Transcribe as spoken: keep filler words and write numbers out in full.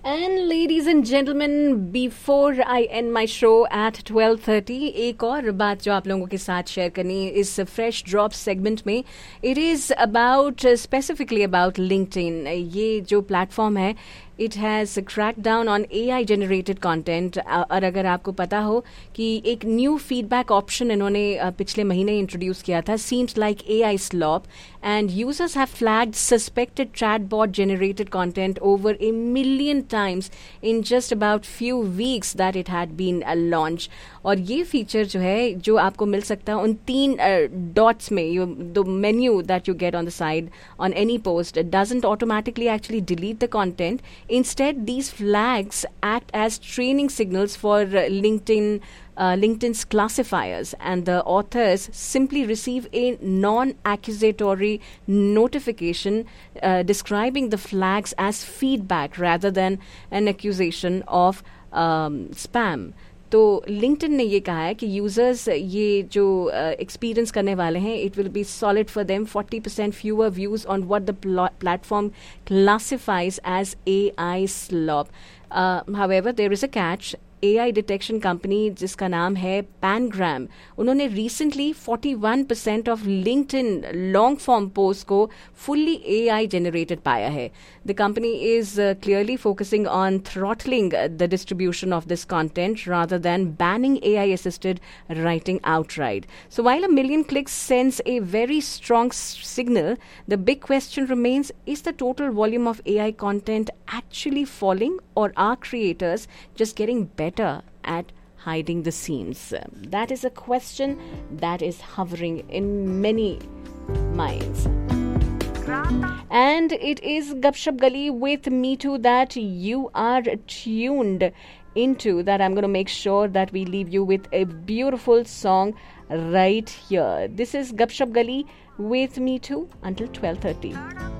And ladies and gentlemen, before I end my show at twelve thirty, एक और बात जो आप लोगों के साथ शेयर करनी है इस फ्रेश ड्रॉप सेगमेंट में, it is about specifically about LinkedIn. ये जो प्लेटफॉर्म है it has crack down on A I generated content. और अगर आपको पता हो कि एक न्यू फीडबैक ऑप्शन इन्होंने uh, पिछले महीने इंट्रोड्यूस किया था, seems like a I slope, and users have flagged suspected chatbot generated content over a million times in just about few weeks that it had been a launch. और ये feature जो है जो आपको मिल सकता है उन तीन डॉट्स uh, में, you, the menu that you get on the side on any post doesn't automatically actually delete the content. Instead, these flags act as training signals for uh, LinkedIn Uh, LinkedIn's classifiers, and the authors simply receive a non-accusatory notification uh, describing the flags as feedback rather than an accusation of um, spam. तो LinkedIn ने ये कहा है कि users ये जो experience uh, करने वाले हैं, it will be solid for them forty percent fewer views on what the pl- platform classifies as A I slop. Uh, however, there is a catch. A I detection company जिसका नाम है पैनग्राम, उन्होंने recently forty-one percent of LinkedIn long form post को fully A I generated पाया है. The company is clearly focusing on throttling the distribution of this content rather than banning A I assisted writing outright. So while a million clicks sends a very strong s- signal, the big question remains, is the total volume of A I content actually falling, or are creators just getting better at hiding the seams? That is a question that is hovering in many minds. And it is Gupshup Gali with Me Too that you are tuned into, that I'm going to make sure that we leave you with a beautiful song right here. This is Gupshup Gali with Me Too until twelve thirty.